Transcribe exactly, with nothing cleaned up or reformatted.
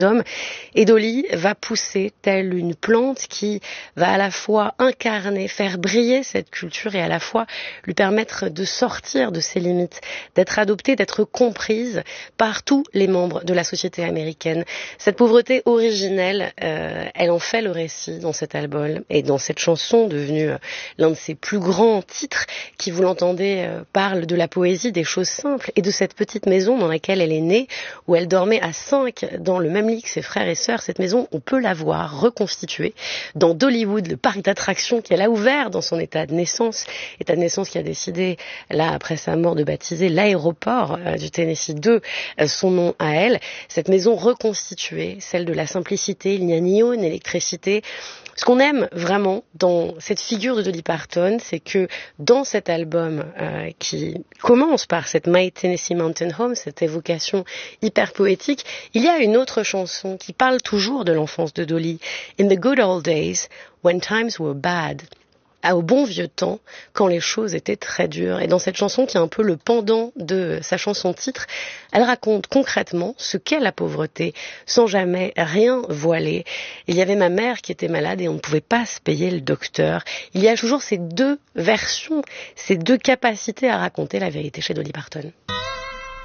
hommes. Et Dolly va pousser telle une plante qui va à la fois incarner, faire briller cette culture et à la fois lui permettre de sortir de ses limites, d'être adoptée, d'être comprise par tous les membres de la société américaine. Cette pauvreté originelle, euh, elle en fait le récit dans cet album et dans cette chanson devenue euh, l'un de ses plus grands titres qui, vous l'entendez, euh, parle de la poésie, des choses simples et de cette petite maison dans laquelle elle est née, où elle dormait à cinq dans le même lit que ses frères et sœurs. Cette maison, on peut la voir reconstituée dans Dollywood, le parc d'attractions qu'elle a ouvert dans son état de naissance, état de naissance qui a décidé, là, après sa mort, de baptiser l'aéroport euh, du Tennessee de euh, son nom à elle. Cette maison reconstituée, celle de la simplicité, il n'y a ni eau ni électricité. Ce qu'on aime vraiment dans cette figure de Dolly Parton, c'est que dans cet album euh, qui commence par cette My Tennessee Mountain Home, cette évocation hyper poétique, il y a une autre chanson qui parle toujours de l'enfance de Dolly. In the good old days, when times were bad. Ah, au bon vieux temps, quand les choses étaient très dures. Et dans cette chanson, qui est un peu le pendant de sa chanson titre, elle raconte concrètement ce qu'est la pauvreté, sans jamais rien voiler. Il y avait ma mère qui était malade et on ne pouvait pas se payer le docteur. Il y a toujours ces deux versions, ces deux capacités à raconter la vérité chez Dolly Parton.